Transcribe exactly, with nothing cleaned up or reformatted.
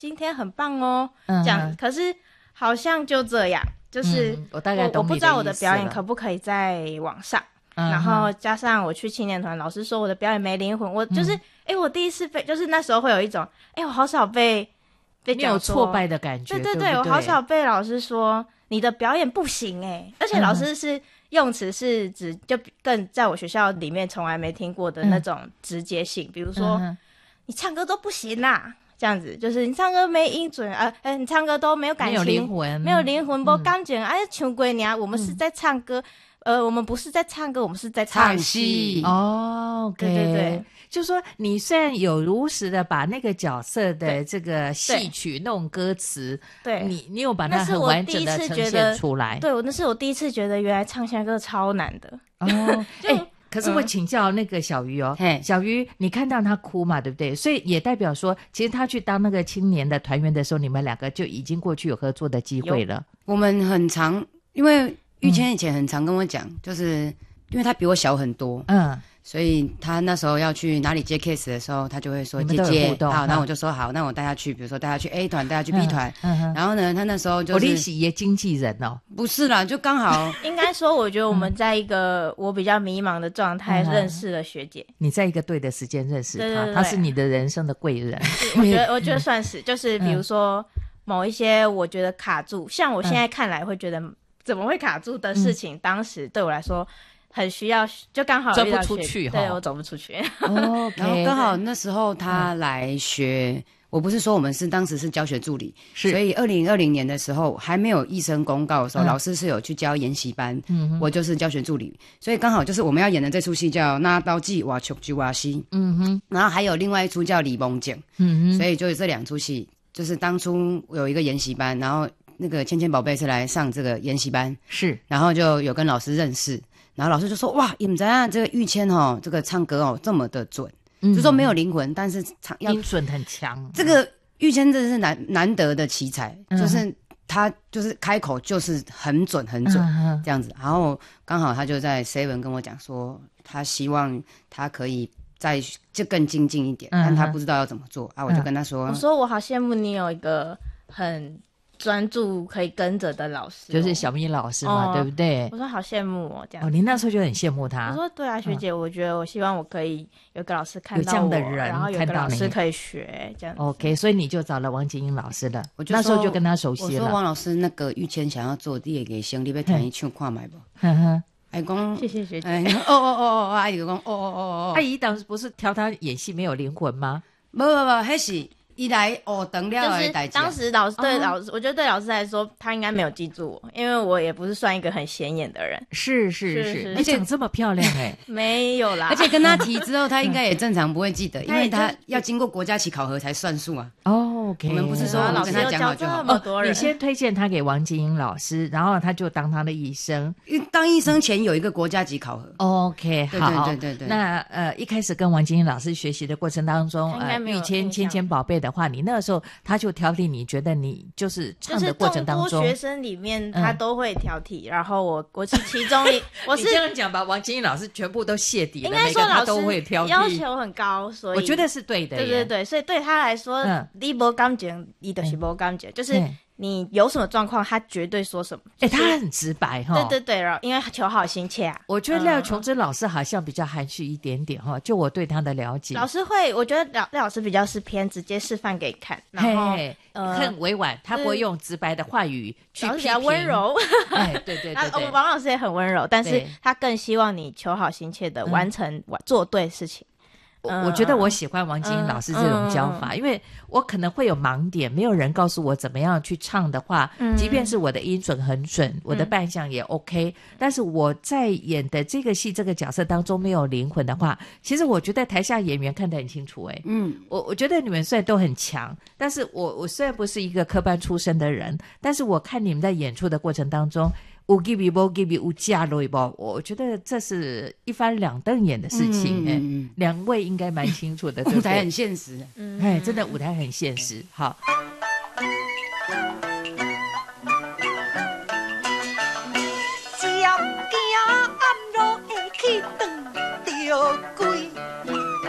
今天很棒哦，嗯、这样。可是好像就这样，就是、嗯、 我大概懂你的意思了， 我不知道我的表演可不可以再往上。嗯、然后加上我去青年团，老师说我的表演没灵魂，我就是哎、嗯，我第一次被，就是那时候会有一种哎，我好少被被讲说没有挫败的感觉， 对对对, 对, 对， 我好少被老师说你的表演不行哎，而且老师是、嗯、用词是指就更在我学校里面从来没听过的那种直接性，嗯、比如说、嗯、你唱歌都不行啦。这样子就是你唱歌没音准啊，呃，你唱歌都没有感情， 没有灵魂， 没有灵魂，没感情，哎，唱歌呢，我们是在唱歌，嗯、呃，我们不是在唱歌，我们是在唱戏。 哦 ，OK， 对对对， 就说你虽然有如实的把那个角色的这个戏曲弄歌词，对，你你有把它很完整的呈现出来。 对，我那是我第一次觉得原来唱现代歌超难的。 哦，哎。欸可是我请教那个小鱼哦，嗯、小鱼，你看到他哭嘛，对不对？所以也代表说，其实他去当那个青年的团员的时候，你们两个就已经过去有合作的机会了。 我们很常，因为玉谦以前很常跟我讲，嗯、就是因为他比我小很多，嗯。所以他那时候要去哪里接 case 的时候，他就会说姐姐好，那我就说好，那我带他去，比如说带他去 A 团，带他去 B 团、嗯嗯。然后呢，他那时候就是我是也经纪人哦， 不是啦，就刚好应该说，我觉得我们在一个我比较迷茫的状态认识了学姐。 你在一个对的时间认识他， 对对对， 他是你的人生的贵人。 我觉得我觉得算是，就是比如说某一些我觉得卡住，像我现在看来会觉得怎么会卡住的事情，嗯、当时对我来说。很需要，就刚好走不出去， 对我走不出去。 哦，然后刚好那时候他来学，嗯、我不是说我们是当时是教学助理，所以二零二零年的时候还没有医生公告的时候，嗯、老师是有去教研习班，嗯，我就是教学助理，所以刚好就是我们要演的这出戏叫《那刀记瓦丘吉瓦西》，嗯哼，然后还有另外一出叫《李梦景》，嗯哼，所以就有这两出戏，就是当初有一个研习班，然后那个芊芊宝贝是来上这个研习班， 是， 然后就有跟老师认识。然后老师就说：“哇，你们怎样？这个玉谦哦，这个唱歌哦这么的准，嗯、就说没有灵魂，但是唱要音准很强。 这个玉谦真的是难难得的奇才，嗯、就是他就是开口就是很准很准、嗯、这样子。然后刚好他就在 seven 跟我讲说，他希望他可以再就更精进一点，嗯、但他不知道要怎么做啊。我就跟他说， 我说我好羡慕你有一个很。”专注可以跟着的老师、 哦，就是小咪老师嘛、哦，对不对？ 我说好羡慕哦，这样。 哦，您那时候就很羡慕他。 我说对啊，学姐，嗯、我觉得我希望我可以有个老师看到我， 有这样的人， 然后有个老师可以学这样。 OK， 所以你就找了王金英老师了。我就那时候就跟他熟悉了。 我说王老师，那个玉谦想要做你的艺生，你要弹一唱看卖不？哼哼。哎，讲谢谢学姐。 哎，哦哦哦哦，阿姨就讲哦哦哦哦。 阿姨当时不是挑他演戏没有灵魂吗？ 不不不，那是。一来哦，等了的代志。 当时老师对老师，哦、我觉得对老师来说，他应该没有记住我，因为我也不是算一个很显眼的人。 是是 是, 是，你长这么漂亮哎、欸， 没有啦。 而且跟他提之后，他应该也正常不会记得，因为他要经过国家级考核才算数啊。 哦 ，OK， 我们不是说我们跟他讲好就好。 哦，你先推荐他给王金英老师，然后他就当他的医生。 当医生前有一个国家级考核。 OK， 好， 对对对对。 那呃，一开始跟王金英老师学习的过程当中，呃，玉谦芊芊宝贝的话，你那个时候他就挑剔你，觉得你就是唱的过程当中， 就是众多学生里面他都会挑剔，嗯、然后我我是其中一，我是你这样讲吧，王金英老师全部都谢底了， 应该说老师都会挑剔， 要求很高，所以我觉得是对的， 对对对，所以对他来说，嗯、你没感觉，你就是没感觉，就是。嗯你有什么状况，他绝对说什么。 哎、欸，他很直白哈。 对对对，然后因为求好心切啊。 我觉得廖琼枝老师好像比较含蓄一点点哈，就我对他的了解。 老师会，我觉得廖廖老师比较是偏直接示范给你看，然后嘿呃很委婉，他不会用直白的话语去批评。 老师比较温柔。 哎，对对 对, 对, 对。 王老师也很温柔，但是他更希望你求好心切的完成、嗯、做对事情。 我, 我觉得我喜欢王金英老师这种教法、嗯嗯、因为我可能会有盲点，没有人告诉我怎么样去唱的话、嗯、即便是我的音准很准、嗯、我的扮相也 OK、嗯、但是我在演的这个戏这个角色当中没有灵魂的话，其实我觉得台下演员看得很清楚。哎，嗯，我我觉得你们虽然都很强，但是我我虽然不是一个科班出身的人，但是我看你们在演出的过程当中有给比不给比有架落不，我觉得这是一翻两瞪眼的事情。哎、嗯，两位应该蛮清楚的，对不对？ 舞台很现实， 嗯，哎，真的舞台很现实。好。